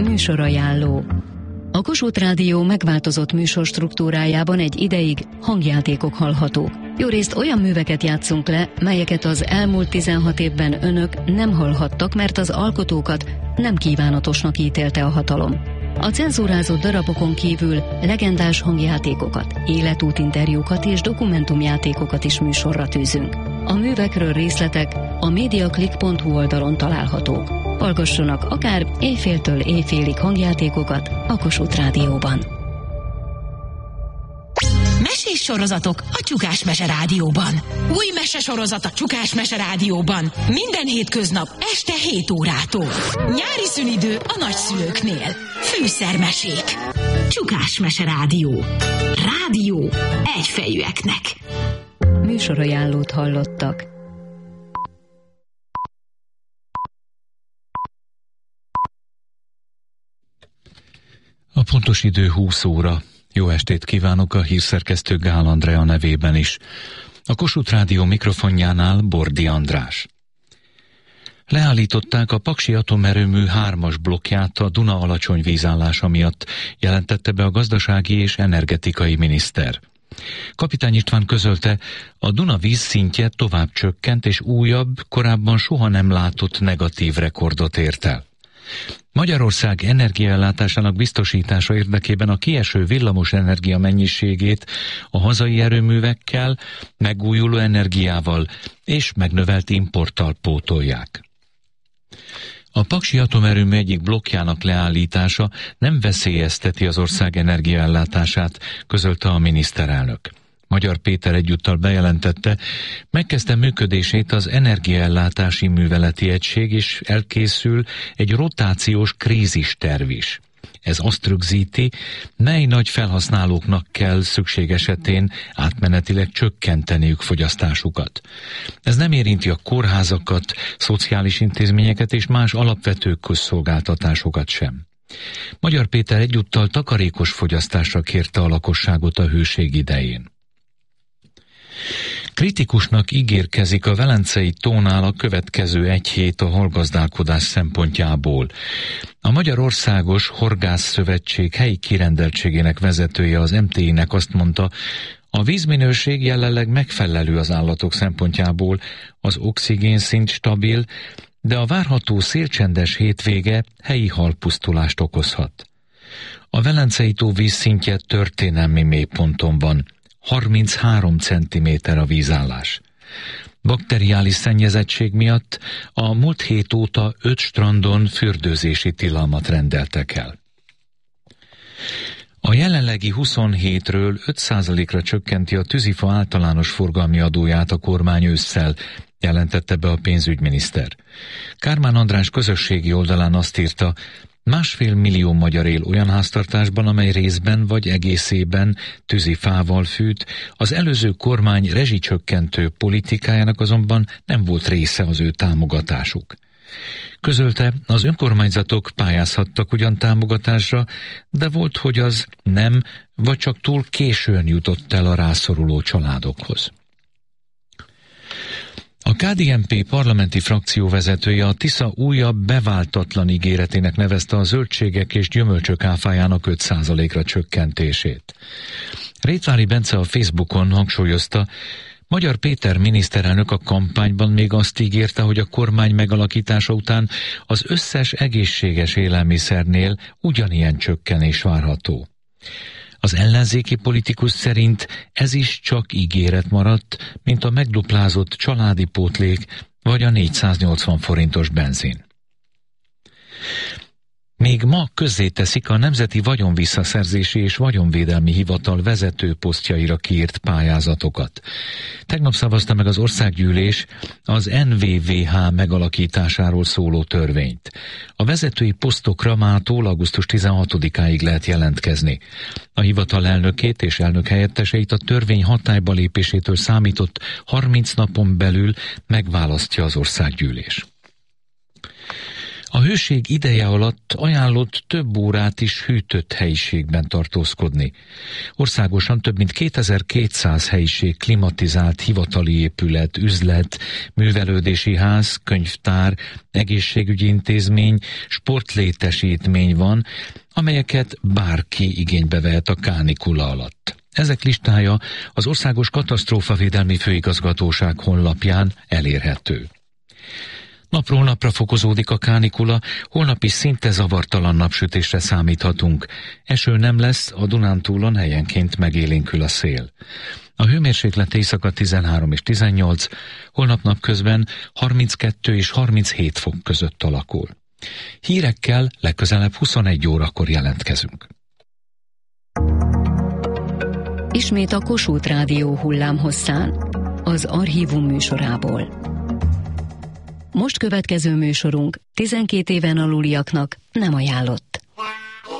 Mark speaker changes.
Speaker 1: Műsorajánló. A Kossuth Rádió megváltozott műsorstruktúrájában egy ideig hangjátékok hallhatók. Jórészt olyan műveket játszunk le, melyeket az elmúlt 16 évben önök nem hallhattak, mert az alkotókat nem kívánatosnak ítélte a hatalom. A cenzúrázott darabokon kívül legendás hangjátékokat, életútinterjúkat és dokumentumjátékokat is műsorra tűzünk. A művekről részletek a mediaclick.hu oldalon találhatók. Hallgassanak akár éjféltől éjfélig hangjátékokat a Kossuth Rádióban.
Speaker 2: Mesés sorozatok a Csukás Mese Rádióban. Új mesesorozat a Csukás Mese Rádióban. Minden hétköznap este 7 órától. Nyári szünidő a nagyszülőknél. Fűszermesék. Csukás Mese Rádió. Rádió egyfejűeknek.
Speaker 1: Műsorajánlót hallottak.
Speaker 3: A pontos idő 20 óra. Jó estét kívánok a hírszerkesztő Gál Andrea nevében is. A Kossuth Rádió mikrofonjánál Bordi András. Leállították a Paksi atomerőmű 3-as blokkját a Duna alacsony vízállása miatt, jelentette be a gazdasági és energetikai miniszter. Kapitány István közölte, a Duna vízszintje tovább csökkent és újabb, korábban soha nem látott negatív rekordot ért el. Magyarország energiaellátásának biztosítása érdekében a kieső villamos energia mennyiségét a hazai erőművekkel, megújuló energiával és megnövelt importtal pótolják. A Paksi atomerőmű egyik blokkjának leállítása nem veszélyezteti az ország energiaellátását, közölte a miniszterelnök. Magyar Péter egyúttal bejelentette, megkezdte működését az energiaellátási műveleti egység, és elkészül egy rotációs krízisterv is. Ez azt rögzíti, mely nagy felhasználóknak kell szükség esetén átmenetileg csökkenteniük fogyasztásukat. Ez nem érinti a kórházakat, szociális intézményeket és más alapvető közszolgáltatásokat sem. Magyar Péter egyúttal takarékos fogyasztásra kérte a lakosságot a hőség idején. Kritikusnak ígérkezik a Velencei tónál a következő egy hét a halgazdálkodás szempontjából. A Magyarországos Horgászszövetség helyi kirendeltségének vezetője, az MTI-nek azt mondta, a vízminőség jelenleg megfelelő az állatok szempontjából, az oxigénszint stabil, de a várható szélcsendes hétvége helyi halpusztulást okozhat. A Velencei tó vízszintje történelmi mélyponton van. 33 cm a vízállás. Bakteriális szennyezettség miatt a múlt hét óta 5 strandon fürdőzési tilalmat rendeltek el. A jelenlegi 27-ről 5%-ra csökkenti a tűzifa általános forgalmi adóját a kormány ősszel, jelentette be a pénzügyminiszter. Kármán András közösségi oldalán azt írta, 1,5 millió magyar él olyan háztartásban, amely részben vagy egészében tűzifával fűt, az előző kormány rezsicsökkentő politikájának azonban nem volt része az ő támogatásuk. Közölte, az önkormányzatok pályázhattak ugyan támogatásra, de volt, hogy az nem, vagy csak túl későn jutott el a rászoruló családokhoz. A KDNP parlamenti frakció vezetője a Tisza újabb beváltatlan ígéretének nevezte a zöldségek és gyümölcsök áfájának 5%-ra csökkentését. Rétvári Bence a Facebookon hangsúlyozta, Magyar Péter miniszterelnök a kampányban még azt ígérte, hogy a kormány megalakítása után az összes egészséges élelmiszernél ugyanilyen csökkenés várható. Az ellenzéki politikus szerint ez is csak ígéret maradt, mint a megduplázott családi pótlék vagy a 480 forintos benzin. Még ma közzéteszik a Nemzeti Vagyonvisszaszerzési és Vagyonvédelmi Hivatal vezető posztjaira kiírt pályázatokat. Tegnap szavazta meg az országgyűlés az NVVH megalakításáról szóló törvényt. A vezetői posztokra mától augusztus 16-áig lehet jelentkezni. A hivatal elnökét és elnökhelyetteseit a törvény hatályba lépésétől számított 30 napon belül megválasztja az országgyűlés. A hőség ideje alatt ajánlott több órát is hűtött helyiségben tartózkodni. Országosan több mint 2200 helyiség klimatizált hivatali épület, üzlet, művelődési ház, könyvtár, egészségügyi intézmény, sportlétesítmény van, amelyeket bárki igénybe vehet a kánikula alatt. Ezek listája az Országos Katasztrófavédelmi Főigazgatóság honlapján elérhető. Napról napra fokozódik a kánikula, holnap is szinte zavartalan napsütésre számíthatunk. Eső nem lesz, a Dunántúlon helyenként megélénkül a szél. A hőmérséklet éjszaka 13 és 18, holnap napközben 32 és 37 fok között alakul. Hírekkel legközelebb 21 órakor jelentkezünk.
Speaker 1: Ismét a Kossuth Rádió hullámhosszán, az Archívum műsorából. Most következő műsorunk 12 éven aluliaknak nem ajánlott.